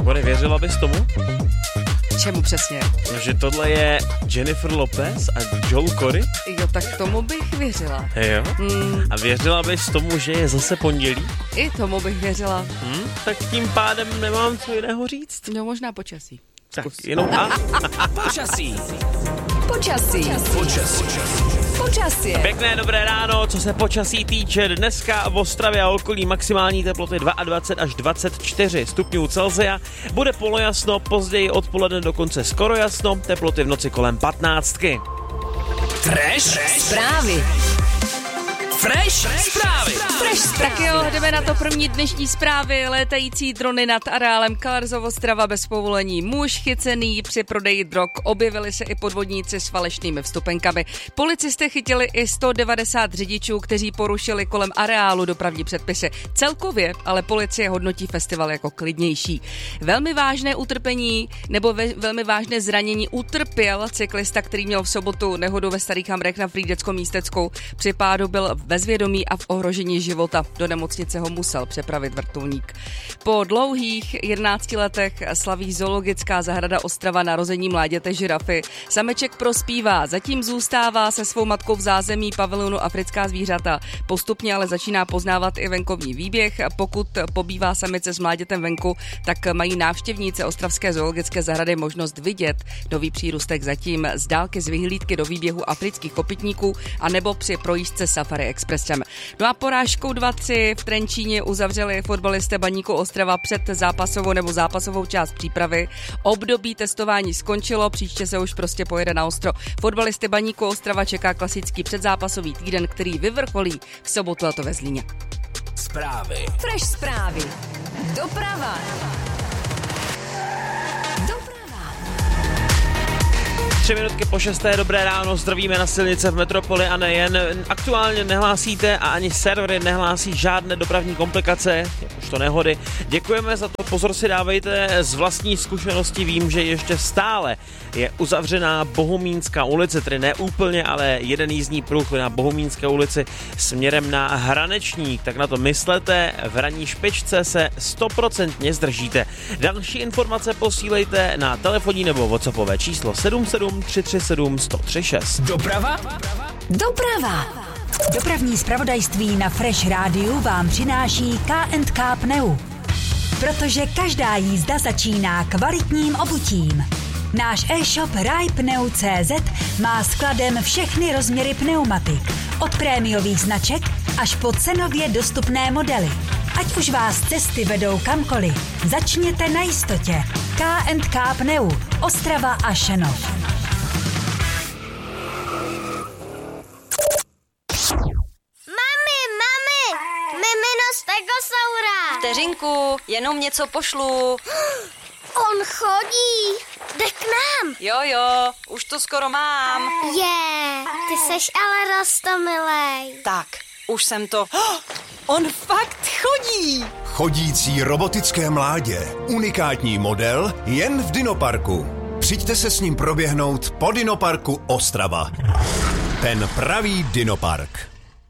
Nebo nevěřila bys tomu? Čemu přesně? No, že tohle je Jennifer Lopez a Joel Corey? Jo, tak tomu bych věřila. Jo? A věřila bys tomu, že je zase pondělí? I tomu bych věřila. Tak tím pádem nemám co jiného říct. No možná počasí. Tak jenom Počasí. Pěkné dobré ráno, co se počasí týče. Dneska v Ostravě a okolí maximální teploty 22 až 24 stupňů Celsia. Bude polojasno, později odpoledne dokonce skoro jasno, teploty v noci kolem 15. Fresh zprávy. Tak jo, jdeme na to první dnešní zprávy. Létající drony nad areálem Kalarzovo Ostrava bez povolení. Muž chycený při prodeji drog. Objevili se i podvodníci s falešnými vstupenkami. Policisté chytili i 190 řidičů, kteří porušili kolem areálu dopravní předpisy. Celkově ale policie hodnotí festival jako klidnější. Velmi vážné utrpení nebo velmi vážné zranění utrpěl cyklista, který měl v sobotu nehodu ve Starých Hamrech na Frýdecko-Místeckou. Při pádu byl bezvědomí a v ohrožení života. Do nemocnice ho musel přepravit vrtulník. Po dlouhých 11 letech slaví zoologická zahrada Ostrava narození mláděte žirafy. Sameček prospívá, zatím zůstává se svou matkou v zázemí pavilonu Africká zvířata. Postupně ale začíná poznávat i venkovní výběh. Pokud pobývá samice s mládětem venku, tak mají návštěvníci Ostravské zoologické zahrady možnost vidět nový přírůstek zatím z dálky z vyhlídky do výběhu afrických kopytníků a nebo při projížďce Safari Expressem. No a porážkou 2-3 v Trenčíně uzavřeli fotbalisté Baníku Ostrava před zápasovou část přípravy. Období testování skončilo, příště se už prostě pojede na ostro. Fotbalisty Baníku Ostrava čeká klasický předzápasový týden, který vyvrcholí v sobotu, a to ve Zlíně. Zprávy. Fresh zprávy. Doprava. 3 minutky po 6. Dobré ráno, zdravíme na silnice v metropoli a nejen. Aktuálně nehlásíte a ani servery nehlásí žádné dopravní komplikace, jakožto nehody. Děkujeme za to, pozor si dávejte, z vlastní zkušenosti vím, že ještě stále je uzavřená Bohumínská ulice, tedy ne úplně, ale jeden jízdní pruh na Bohumínské ulici směrem na Hranečník, tak na to myslete, v ranní špičce se 100% zdržíte. Další informace posílejte na telefonní nebo WhatsAppové číslo 77 337 136. Doprava. Dopravní zpravodajství na Fresh Rádiu vám přináší K&K Pneu. Protože každá jízda začíná kvalitním obutím. Náš e-shop rajpneu.cz má skladem všechny rozměry pneumatik. Od prémiových značek až po cenově dostupné modely. Ať už vás cesty vedou kamkoliv, začněte na jistotě. K&K Pneu, Ostrava a Šenov. Mami, mimino stegosaura. Vteřinku, jenom něco pošlu. On chodí, jde k nám. Jo, už to skoro mám. Ty seš ale roztomilej. Tak, už jsem to... On fakt chodí. Chodící robotické mládě. Unikátní model jen v Dinoparku. Přijďte se s ním proběhnout po Dinoparku Ostrava. Ten pravý Dinopark.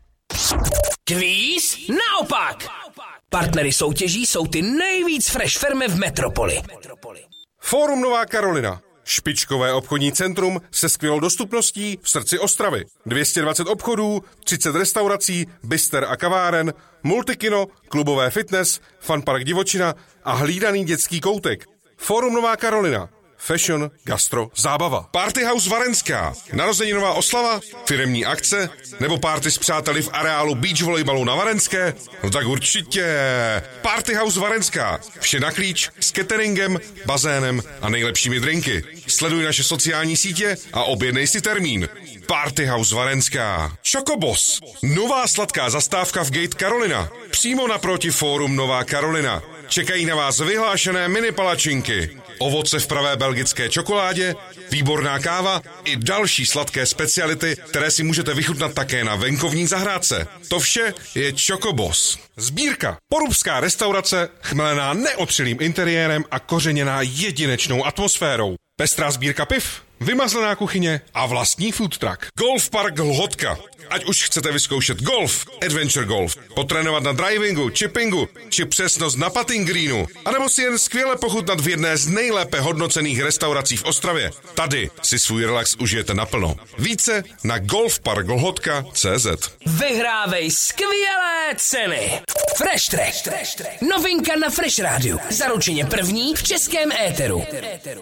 Kvíz naopak. Partnery soutěží jsou ty nejvíc fresh firmy v metropoli. Fórum Nová Karolina. Špičkové obchodní centrum se skvělou dostupností v srdci Ostravy. 220 obchodů, 30 restaurací, bister a kaváren, multikino, klubové fitness, funpark divočina a hlídaný dětský koutek. Fórum Nová Karolina. Fashion, gastro, zábava. Party House Varenská. Narozeninová oslava, firemní akce nebo party s přáteli v areálu beach volejbalu na Varenské? No tak určitě. Party House Varenská. Vše na klíč s cateringem, bazénem a nejlepšími drinky. Sleduj naše sociální sítě a objednej si termín. Party House Varenská. Chocobos. Nová sladká zastávka v Gate Carolina. Přímo naproti Fórum Nová Karolina. Čekají na vás vyhlášené mini palačinky, ovoce v pravé belgické čokoládě, výborná káva i další sladké speciality, které si můžete vychutnat také na venkovní zahrádce. To vše je Chocobos. Sbírka. Porubská restaurace, chmelená neotřelým interiérem a kořeněná jedinečnou atmosférou. Pestrá sbírka piv, vymazlená kuchyně a vlastní food truck. Golf Park Lhotka. Ať už chcete vyzkoušet golf, adventure golf, potrénovat na drivingu, chippingu, či přesnost na putting greenu, anebo si jen skvěle pochutnat v jedné z nejlépe hodnocených restaurací v Ostravě. Tady si svůj relax užijete naplno. Více na golfparklhotka.cz. Vyhrávej skvělé ceny. Fresh Track. Novinka na Fresh Rádiu. Zaručeně první v českém éteru.